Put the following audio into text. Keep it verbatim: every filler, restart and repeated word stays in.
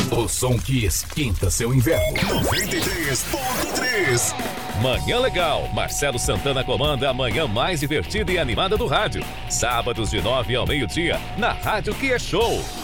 O som que esquenta seu inverno. noventa e três ponto três. Manhã Legal. Marcelo Santana comanda a manhã mais divertida e animada do rádio. Sábados de nove ao meio-dia, na Rádio Que é Show.